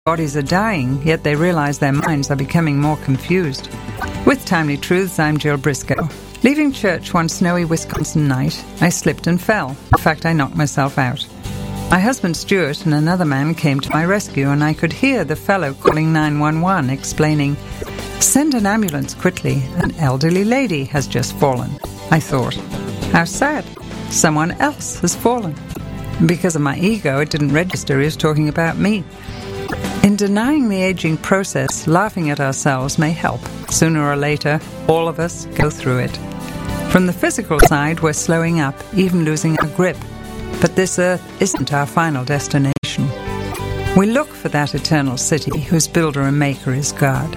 bodies are dying, yet they realize their minds are becoming more confused. With Timely Truths, I'm Jill Briscoe. Leaving church one snowy Wisconsin night, I slipped and fell. In fact, I knocked myself out. My husband Stuart and another man came to my rescue, and I could hear the fellow calling 911, explaining, "Send an ambulance quickly, an elderly lady has just fallen." I thought, how sad, someone else has fallen. Because of my ego, it didn't register he was talking about me. In denying the aging process, laughing at ourselves may help. Sooner or later, all of us go through it. From the physical side, we're slowing up, even losing our grip. But this earth isn't our final destination. We look for that eternal city whose builder and maker is God.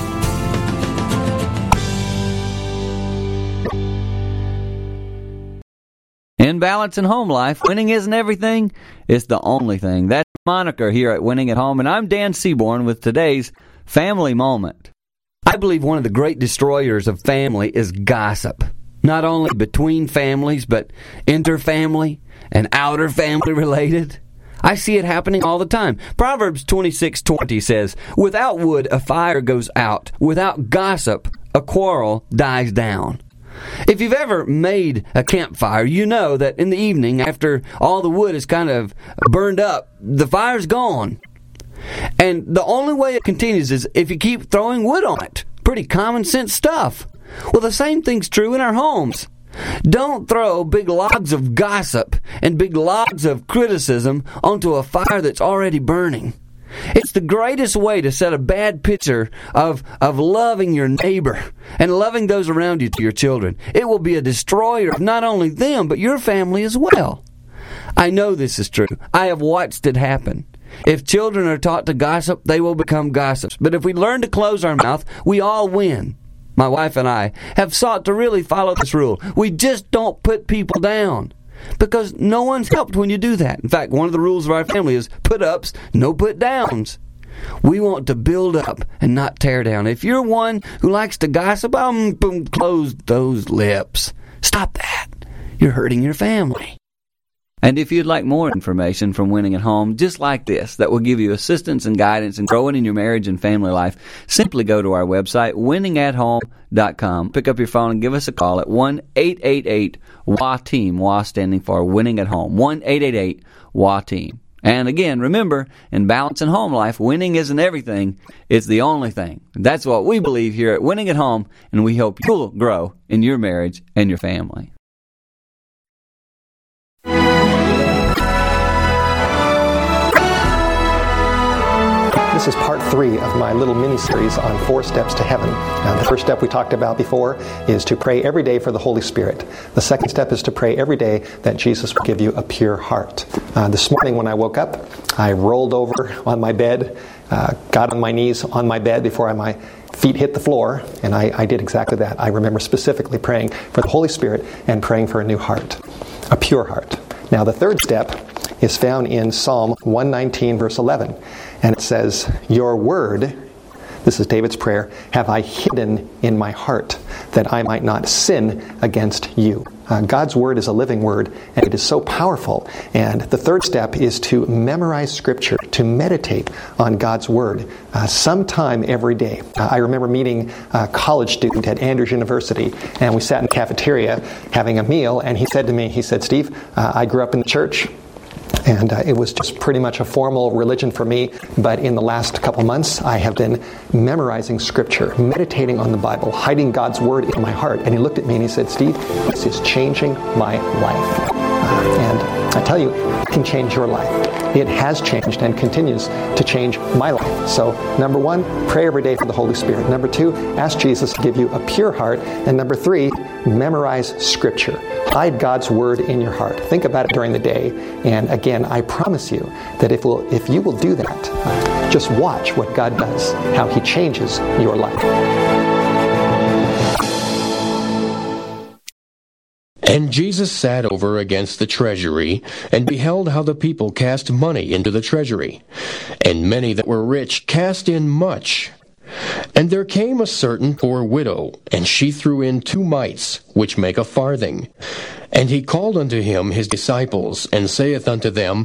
In balance and home life, winning isn't everything, it's the only thing. That's the moniker here at Winning at Home, and I'm Dan Seaborn with today's Family Moment. I believe one of the great destroyers of family is gossip. Not only between families, but inter-family and outer-family related. I see it happening all the time. Proverbs 26:20 says, "Without wood a fire goes out. Without gossip a quarrel dies down." If you've ever made a campfire, you know that in the evening, after all the wood is kind of burned up, the fire's gone. And the only way it continues is if you keep throwing wood on it. Pretty common sense stuff. Well, the same thing's true in our homes. Don't throw big logs of gossip and big logs of criticism onto a fire that's already burning. It's the greatest way to set a bad picture of loving your neighbor and loving those around you to your children. It will be a destroyer of not only them, but your family as well. I know this is true. I have watched it happen. If children are taught to gossip, they will become gossips. But if we learn to close our mouth, we all win. My wife and I have sought to really follow this rule. We just don't put people down, because no one's helped when you do that. In fact, one of the rules of our family is put-ups, no put-downs. We want to build up and not tear down. If you're one who likes to gossip, close those lips. Stop that. You're hurting your family. And if you'd like more information from Winning at Home, just like this, that will give you assistance and guidance in growing in your marriage and family life, simply go to our website, winningathome.com. Pick up your phone and give us a call at 1-888-WA-TEAM, WA standing for Winning at Home, 1-888-WA-TEAM. And again, remember, in balance and home life, winning isn't everything, it's the only thing. That's what we believe here at Winning at Home, and we hope you'll grow in your marriage and your family. This is part 3 of my little mini-series on 4 steps to heaven. Now, the first step we talked about before is to pray every day for the Holy Spirit. The second step is to pray every day that Jesus will give you a pure heart. This morning when I woke up, I rolled over on my bed, got on my knees on my bed before my feet hit the floor, and I did exactly that. I remember specifically praying for the Holy Spirit and praying for a new heart, a pure heart. Now, the third step is found in Psalm 119, verse 11. And it says, "Your word," this is David's prayer, "have I hidden in my heart, that I might not sin against you." God's word is a living word, and it is so powerful. And the third step is to memorize Scripture, to meditate on God's word sometime every day. I remember meeting a college student at Andrews University, and we sat in the cafeteria having a meal, and he said to me, "Steve, I grew up in the church, and it was just pretty much a formal religion for me. But in the last couple months, I have been memorizing Scripture, meditating on the Bible, hiding God's Word in my heart." And he looked at me and he said, "Steve, this is changing my life." And I tell you, it can change your life. It has changed and continues to change my life. So, number 1, pray every day for the Holy Spirit. Number 2, ask Jesus to give you a pure heart. And number 3, memorize Scripture. Hide God's Word in your heart. Think about it during the day. And again, I promise you that if you will do that, just watch what God does, how He changes your life. And Jesus sat over against the treasury, and beheld how the people cast money into the treasury. And many that were rich cast in much. And there came a certain poor widow, and she threw in 2 mites, which make a farthing. And he called unto him his disciples, and saith unto them,